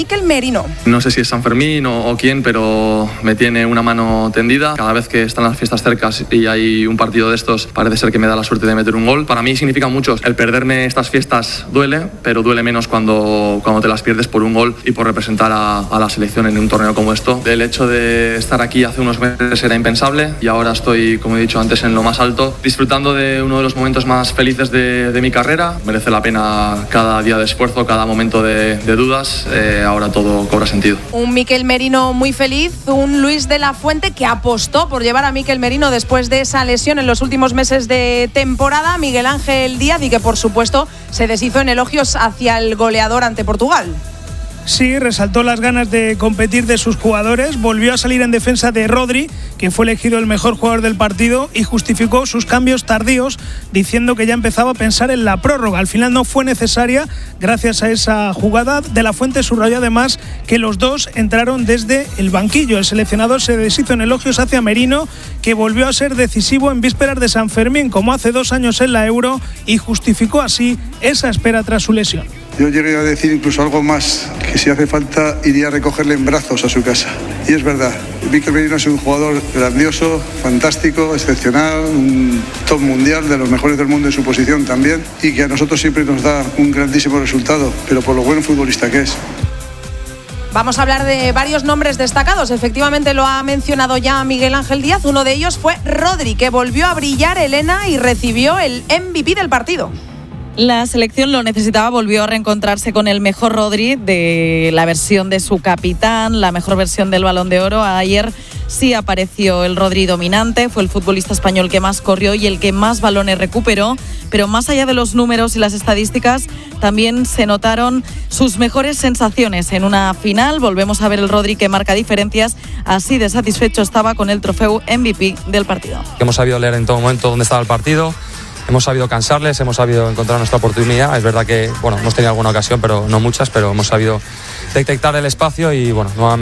Mikel Merino. No sé si es San Fermín o quién, pero me tiene una mano tendida. Cada vez que están las fiestas cercas y hay un partido de estos, parece ser que me da la suerte de meter un gol. Para mí significa mucho. El perderme estas fiestas duele, pero duele menos cuando te las pierdes por un gol y por representar a la selección en un torneo como esto. El hecho de estar aquí hace unos meses era impensable y ahora estoy, como he dicho antes, en lo más alto, disfrutando de uno de los momentos más felices de mi carrera. Merece la pena cada día de esfuerzo, cada momento de dudas. Ahora todo cobra sentido. Un Mikel Merino muy feliz, un Luis de la Fuente que apostó por llevar a Mikel Merino después de esa lesión en los últimos meses de temporada, Miguel Ángel Díaz, y que por supuesto se deshizo en elogios hacia el goleador ante Portugal. Sí, resaltó las ganas de competir de sus jugadores, volvió a salir en defensa de Rodri, que fue elegido el mejor jugador del partido, y justificó sus cambios tardíos diciendo que ya empezaba a pensar en la prórroga. Al final no fue necesaria gracias a esa jugada. De la Fuente subrayó además que los dos entraron desde el banquillo. El seleccionador se deshizo en elogios hacia Merino, que volvió a ser decisivo en vísperas de San Fermín, como hace 2 años en la Euro, y justificó así esa espera tras su lesión. Yo llegué a decir incluso algo más, que si hace falta iría a recogerle en brazos a su casa. Y es verdad, Mikel Merino es un jugador grandioso, fantástico, excepcional, un top mundial, de los mejores del mundo en su posición también, y que a nosotros siempre nos da un grandísimo resultado, pero por lo buen futbolista que es. Vamos a hablar de varios nombres destacados. Efectivamente lo ha mencionado ya Miguel Ángel Díaz. Uno de ellos fue Rodri, que volvió a brillar, Elena, y recibió el MVP del partido. La selección lo necesitaba, volvió a reencontrarse con el mejor Rodri de la versión de su capitán, la mejor versión del Balón de Oro. Ayer sí apareció el Rodri dominante, fue el futbolista español que más corrió y el que más balones recuperó, pero más allá de los números y las estadísticas, también se notaron sus mejores sensaciones en una final. Volvemos a ver el Rodri que marca diferencias, así de satisfecho estaba con el trofeo MVP del partido. Hemos sabido leer en todo momento dónde estaba el partido. Hemos sabido cansarles, hemos sabido encontrar nuestra oportunidad. Es verdad que hemos tenido alguna ocasión, pero no muchas, pero hemos sabido detectar el espacio y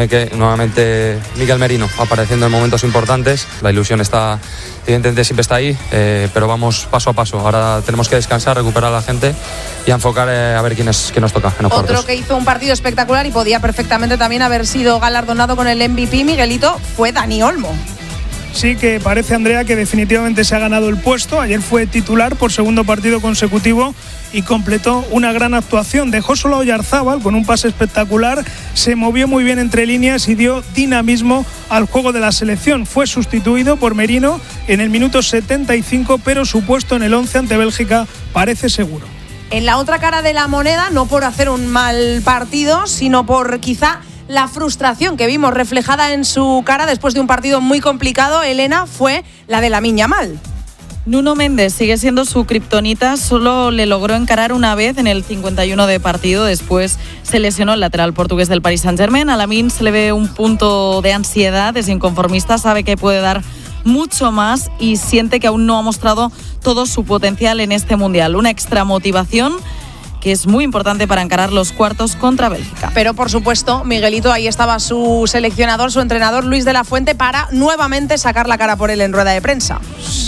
nuevamente Mikel Merino apareciendo en momentos importantes. La ilusión está, evidentemente siempre está ahí, pero vamos paso a paso. Ahora tenemos que descansar, recuperar a la gente y a enfocar a ver quién nos toca en los cuartos. Otro que hizo un partido espectacular y podía perfectamente también haber sido galardonado con el MVP, Miguelito, fue Dani Olmo. Sí, que parece, Andrea, que definitivamente se ha ganado el puesto. Ayer fue titular por segundo partido consecutivo y completó una gran actuación. Dejó solo a Oyarzábal con un pase espectacular, se movió muy bien entre líneas y dio dinamismo al juego de la selección. Fue sustituido por Merino en el minuto 75, pero su puesto en el 11 ante Bélgica parece seguro. En la otra cara de la moneda, no por hacer un mal partido, sino por quizá la frustración que vimos reflejada en su cara después de un partido muy complicado, Elena, fue la de Lamine Yamal. Nuno Méndez sigue siendo su kriptonita, solo le logró encarar una vez en el 51 de partido, después se lesionó el lateral portugués del Paris Saint-Germain. A Lamine se le ve un punto de ansiedad, es inconformista, sabe que puede dar mucho más y siente que aún no ha mostrado todo su potencial en este Mundial. Una extra motivación que es muy importante para encarar los cuartos contra Bélgica. Pero por supuesto, Miguelito, ahí estaba su seleccionador, su entrenador Luis de la Fuente, para nuevamente sacar la cara por él en rueda de prensa.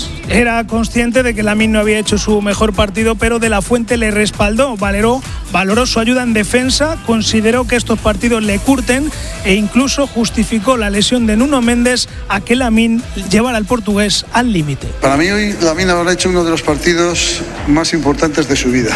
Era consciente de que Lamine no había hecho su mejor partido, pero de la Fuente le respaldó, valoró su ayuda en defensa, consideró que estos partidos le curten e incluso justificó la lesión de Nuno Méndez a que Lamine llevara al portugués al límite. Para mí hoy Lamine habrá hecho uno de los partidos más importantes de su vida.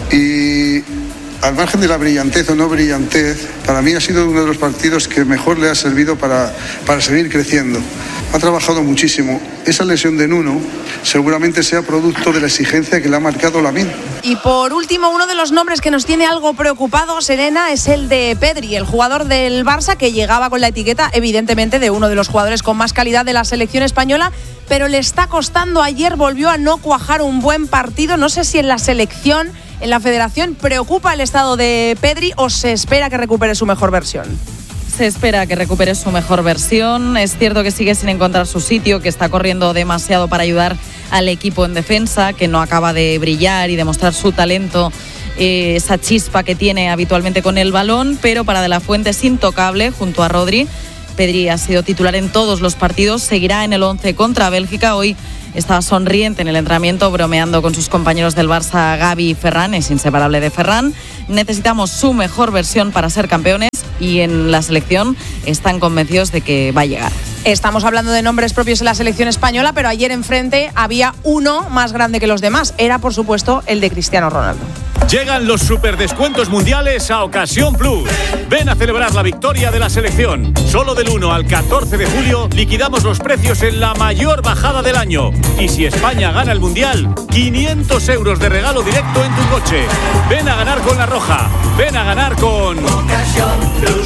Y al margen de la brillantez o no brillantez, para mí ha sido uno de los partidos que mejor le ha servido para seguir creciendo. Ha trabajado muchísimo. Esa lesión de Nuno seguramente sea producto de la exigencia que le ha marcado Lamine. Y por último, uno de los nombres que nos tiene algo preocupados, Elena, es el de Pedri, el jugador del Barça que llegaba con la etiqueta, evidentemente, de uno de los jugadores con más calidad de la selección española, pero le está costando. Ayer volvió a no cuajar un buen partido. No sé si en la selección, en la federación, preocupa el estado de Pedri o se espera que recupere su mejor versión. Se espera que recupere su mejor versión. Es cierto que sigue sin encontrar su sitio, que está corriendo demasiado para ayudar al equipo en defensa, que no acaba de brillar y demostrar su talento, esa chispa que tiene habitualmente con el balón, pero para De la Fuente es intocable junto a Rodri. Pedri ha sido titular en todos los partidos, seguirá en el 11 contra Bélgica. Hoy estaba sonriente en el entrenamiento, bromeando con sus compañeros del Barça, Gavi y Ferran, es inseparable de Ferran. Necesitamos su mejor versión para ser campeones. y en la selección están convencidos de que va a llegar. Estamos hablando de nombres propios en la selección española, pero ayer enfrente había uno más grande que los demás. Era, por supuesto, el de Cristiano Ronaldo. Llegan los superdescuentos mundiales a Ocasión Plus. Ven a celebrar la victoria de la selección. Solo del 1 al 14 de julio liquidamos los precios en la mayor bajada del año. Y si España gana el Mundial, 500 euros de regalo directo en tu coche. Ven a ganar con La Roja. Ven a ganar con Ocasión Plus.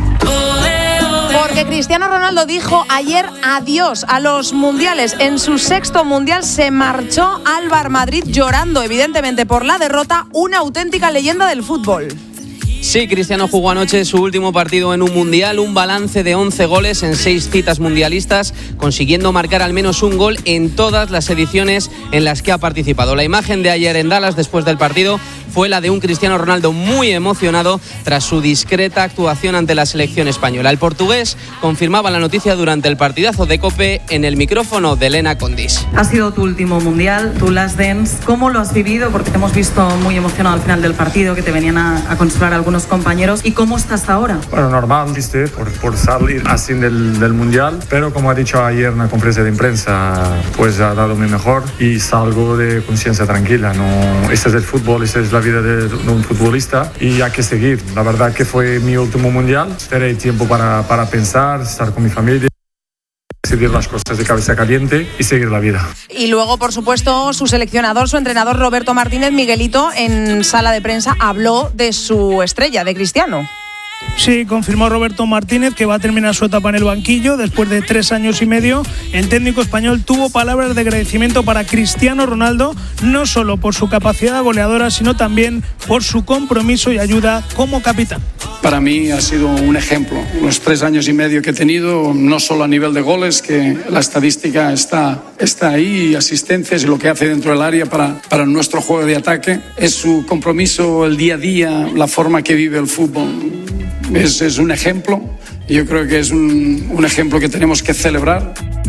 Porque Cristiano Ronaldo dijo ayer adiós a los mundiales. En su 6º mundial se marchó al Bar Madrid llorando, evidentemente por la derrota, una auténtica leyenda del fútbol. Sí, Cristiano jugó anoche su último partido en un mundial, un balance de 11 goles en 6 citas mundialistas, consiguiendo marcar al menos un gol en todas las ediciones en las que ha participado. La imagen de ayer en Dallas después del partido fue la de un Cristiano Ronaldo muy emocionado tras su discreta actuación ante la selección española. El portugués confirmaba la noticia durante el partidazo de COPE en el micrófono de Elena Condis. Ha sido tu último mundial, tu last dance. ¿Cómo lo has vivido? Porque te hemos visto muy emocionado al final del partido, que te venían a consolar algunos compañeros. ¿Y cómo estás ahora? Bueno, normal, ¿viste? Por salir así del mundial, pero como ha dicho ayer en la conferencia de prensa, pues ha dado mi mejor y salgo de conciencia tranquila. No, este es el fútbol, esta es la vida de un futbolista y hay que seguir. La verdad que fue mi último mundial. Esperé tiempo para pensar, estar con mi familia, decidir las cosas de cabeza caliente y seguir la vida. Y luego, por supuesto, su seleccionador, su entrenador Roberto Martínez, Miguelito, en sala de prensa habló de su estrella, de Cristiano. Sí, confirmó Roberto Martínez que va a terminar su etapa en el banquillo después de 3 años y medio. El técnico español tuvo palabras de agradecimiento para Cristiano Ronaldo, no solo por su capacidad goleadora, sino también por su compromiso y ayuda como capitán. Para mí ha sido un ejemplo. Los 3 años y medio que he tenido, no solo a nivel de goles, que la estadística está ahí, y asistencias y lo que hace dentro del área para nuestro juego de ataque. Es su compromiso, el día a día, la forma que vive el fútbol. Es un ejemplo. Yo creo que es un ejemplo que tenemos que celebrar.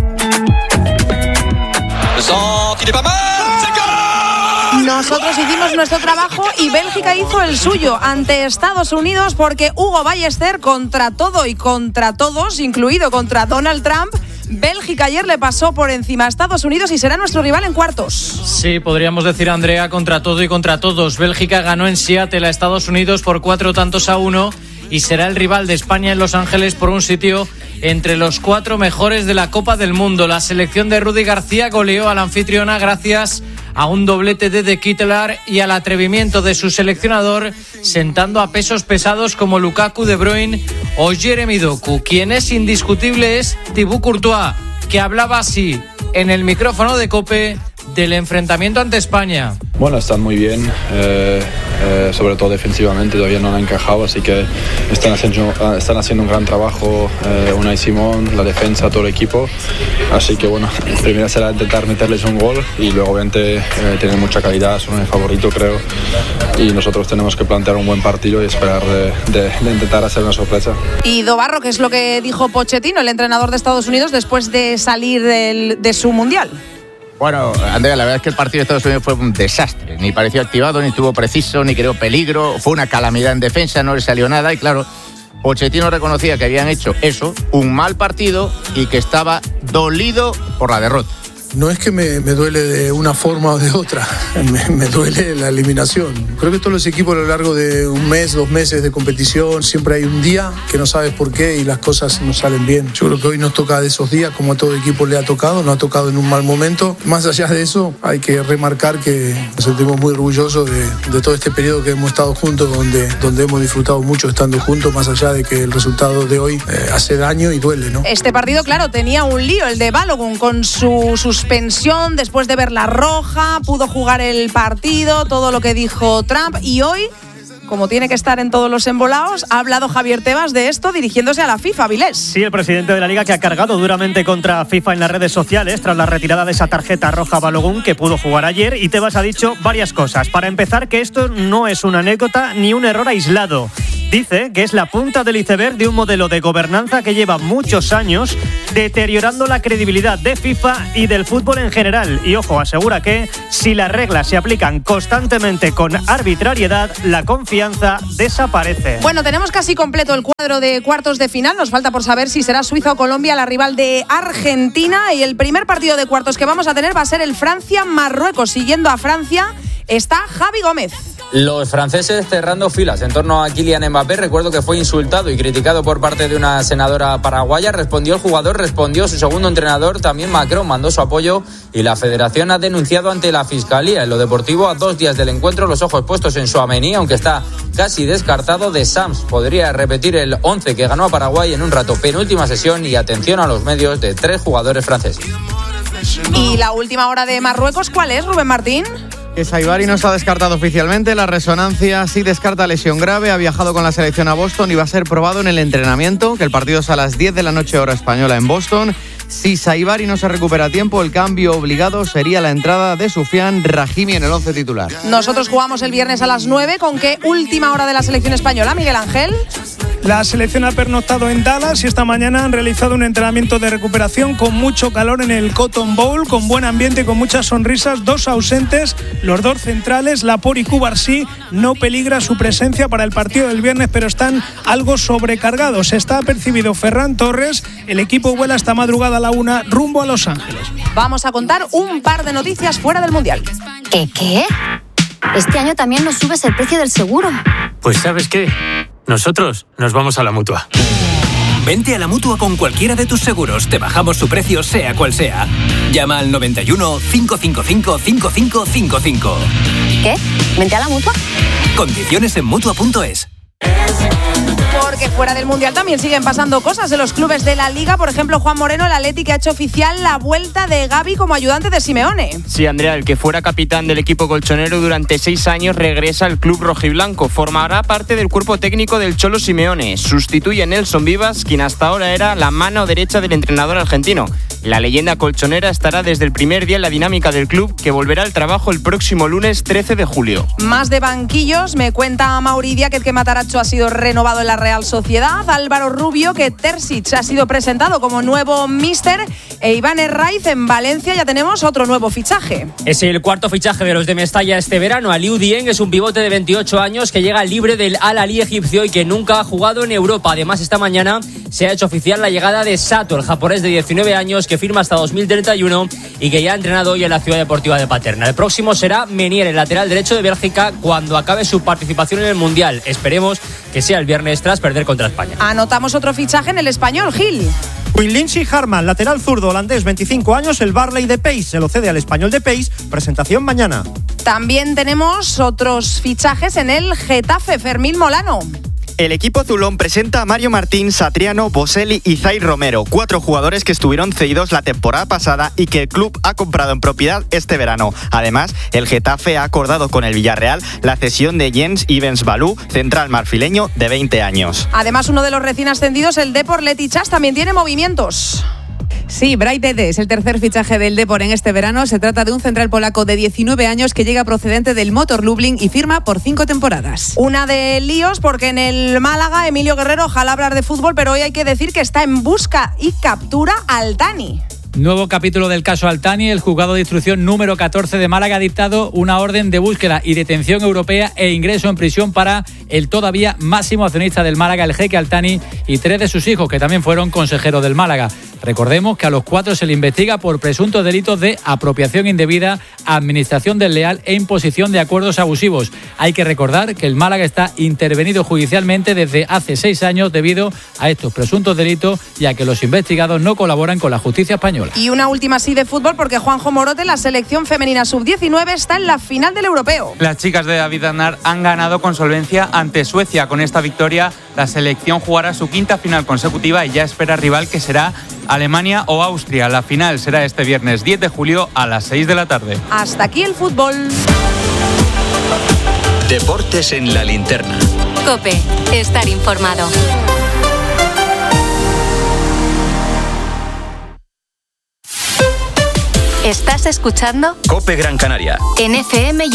Nosotros hicimos nuestro trabajo y Bélgica hizo el suyo ante Estados Unidos, porque Hugo Ballester, contra todo y contra todos, incluido contra Donald Trump, Bélgica ayer le pasó por encima a Estados Unidos y será nuestro rival en cuartos. Sí, podríamos decir, Andrea, contra todo y contra todos. Bélgica ganó en Seattle a Estados Unidos por 4-1 y será el rival de España en Los Ángeles por un sitio entre los 4 mejores de la Copa del Mundo. La selección de Rudy García goleó a la anfitriona gracias a un doblete de De Ketelaere y al atrevimiento de su seleccionador, sentando a pesos pesados como Lukaku, De Bruyne o Jeremy Doku. Quien es indiscutible es Thibaut Courtois, que hablaba así en el micrófono de COPE del enfrentamiento ante España. Bueno, están muy bien, sobre todo defensivamente, todavía no han encajado, así que están haciendo un gran trabajo, Unai Simón, la defensa, todo el equipo, así que bueno, primero será intentar meterles un gol y luego obviamente tienen mucha calidad, son el favorito creo, y nosotros tenemos que plantear un buen partido y esperar de intentar hacer una sorpresa. Y Dobarro, ¿qué es lo que dijo Pochettino, el entrenador de Estados Unidos, después de salir de su mundial? Bueno, Andrea, la verdad es que el partido de Estados Unidos fue un desastre. Ni pareció activado, ni estuvo preciso, ni creó peligro. Fue una calamidad en defensa, no le salió nada. Y claro, Pochettino reconocía que habían hecho eso, un mal partido, y que estaba dolido por la derrota. No es que me duele de una forma o de otra, me duele la eliminación. Creo que todos los equipos a lo largo de un mes, 2 meses de competición, siempre hay un día que no sabes por qué y las cosas no salen bien. Yo creo que hoy nos toca de esos días, como a todo equipo le ha tocado, nos ha tocado en un mal momento. Más allá de eso, hay que remarcar que nos sentimos muy orgullosos de todo este periodo que hemos estado juntos, donde hemos disfrutado mucho estando juntos, más allá de que el resultado de hoy hace daño y duele, ¿no? Este partido, claro, tenía un lío, el de Balogun, con su suspensión después de ver la roja, pudo jugar el partido, todo lo que dijo Trump, y hoy, como tiene que estar en todos los embolados, ha hablado Javier Tebas de esto dirigiéndose a la FIFA, Vilés. Sí, el presidente de la Liga, que ha cargado duramente contra FIFA en las redes sociales tras la retirada de esa tarjeta roja a Balogun, que pudo jugar ayer, y Tebas ha dicho varias cosas. Para empezar, que esto no es una anécdota ni un error aislado, Dice que es la punta del iceberg de un modelo de gobernanza que lleva muchos años deteriorando la credibilidad de FIFA y del fútbol en general. Y ojo, asegura que si las reglas se aplican constantemente con arbitrariedad, la confianza desaparece. Bueno, tenemos casi completo el cuadro de cuartos de final. Nos falta por saber si será Suiza o Colombia la rival de Argentina. Y el primer partido de cuartos que vamos a tener va a ser el Francia-Marruecos. Siguiendo a Francia está Javi Gómez. Los franceses cerrando filas en torno a Kylian Mbappé. Recuerdo que fue insultado y criticado por parte de una senadora paraguaya. Respondió el jugador, respondió su segundo entrenador. También Macron mandó su apoyo y la federación ha denunciado ante la fiscalía. En lo deportivo, a 2 días del encuentro, los ojos puestos en Tchouaméni, aunque está casi descartado. De Sams podría repetir el 11 que ganó a Paraguay en un rato. Penúltima sesión y atención a los medios de 3 jugadores franceses. Y la última hora de Marruecos, ¿cuál es, Rubén Martín? Que Saibari no se ha descartado oficialmente, la resonancia sí descarta lesión grave, ha viajado con la selección a Boston y va a ser probado en el entrenamiento, que el partido es a las 10 de la noche hora española en Boston. Si Saibari no se recupera a tiempo, el cambio obligado sería la entrada de Soufiane Rahimi en el 11 titular. Nosotros jugamos el viernes a las 9, ¿con qué última hora de la selección española, Miguel Ángel? La selección ha pernoctado en Dallas y esta mañana han realizado un entrenamiento de recuperación con mucho calor en el Cotton Bowl, con buen ambiente y con muchas sonrisas. 2 ausentes, los 2 centrales, Laporte y Cubarsí. No peligra su presencia para el partido del viernes, pero están algo sobrecargados. Está apercibido Ferran Torres. El equipo vuela esta madrugada a la 1 rumbo a Los Ángeles. Vamos a contar un par de noticias fuera del Mundial. ¿Qué? Este año también nos subes el precio del seguro. Pues ¿sabes qué? Nosotros nos vamos a la Mutua. Vente a la Mutua con cualquiera de tus seguros. Te bajamos su precio sea cual sea. Llama al 91 555 5555. ¿Qué? ¿Vente a la Mutua? Condiciones en Mutua.es. Porque fuera del Mundial también siguen pasando cosas en los clubes de la Liga. Por ejemplo, Juan Moreno, el Atleti, que ha hecho oficial la vuelta de Gavi como ayudante de Simeone. Sí, Andrea, el que fuera capitán del equipo colchonero durante 6 años regresa al club rojiblanco. Formará parte del cuerpo técnico del Cholo Simeone. Sustituye a Nelson Vivas, quien hasta ahora era la mano derecha del entrenador argentino. La leyenda colchonera estará desde el primer día en la dinámica del club, que volverá al trabajo el próximo lunes 13 de julio. Más de banquillos, me cuenta Mauridia que Matarazzo ha sido renovado en la Real Sociedad, Álvaro Rubio que Terzic ha sido presentado como nuevo míster e Iván Herraiz en Valencia ya tenemos otro nuevo fichaje. Es el cuarto fichaje de los de Mestalla este verano. Aliou Dieng es un pivote de 28 años que llega libre del Al-Ahly egipcio y que nunca ha jugado en Europa. Además, esta mañana se ha hecho oficial la llegada de Sato, el japonés de 19 años que firma hasta 2031 y que ya ha entrenado hoy en la Ciudad Deportiva de Paterna. El próximo será Menier, el lateral derecho de Bélgica, cuando acabe su participación en el Mundial. Esperemos que sea el viernes tras perder contra España. Anotamos otro fichaje en el Español, Gil. Lindsay Harman, lateral zurdo holandés, 25 años, el Barley de Pace, se lo cede al Español de Pace, presentación mañana. También tenemos otros fichajes en el Getafe, Fermín Molano. El equipo azulón presenta a Mario Martín, Satriano, Boselli y Zaire Romero, 4 jugadores que estuvieron cedidos la temporada pasada y que el club ha comprado en propiedad este verano. Además, el Getafe ha acordado con el Villarreal la cesión de Jens Ivens Balú, central marfileño de 20 años. Además, uno de los recién ascendidos, el Depor Letichas, también tiene movimientos. Sí, Bright Ede es el tercer fichaje del Depor en este verano. Se trata de un central polaco de 19 años que llega procedente del Motor Lublin y firma por 5 temporadas. Una de líos porque en el Málaga, Emilio Guerrero, ojalá hablar de fútbol, pero hoy hay que decir que está en busca y captura al Tani. Nuevo capítulo del caso Altani. El juzgado de instrucción número 14 de Málaga ha dictado una orden de búsqueda y detención europea e ingreso en prisión para el todavía máximo accionista del Málaga, el jeque Altani, y 3 de sus hijos, que también fueron consejeros del Málaga. Recordemos que a los 4 se le investiga por presuntos delitos de apropiación indebida, administración desleal e imposición de acuerdos abusivos. Hay que recordar que el Málaga está intervenido judicialmente desde hace 6 años debido a estos presuntos delitos y a que los investigados no colaboran con la justicia española. Y una última sí de fútbol porque Juanjo Morote, la selección femenina sub-19, está en la final del europeo. Las chicas de David Aznar han ganado con solvencia ante Suecia. Con esta victoria, la selección jugará su 5ª final consecutiva y ya espera rival que será Alemania o Austria. La final será este viernes 10 de julio a las 6 de la tarde. Hasta aquí el fútbol. Deportes en la linterna. COPE, estar informado. Estás escuchando COPE Gran Canaria en FM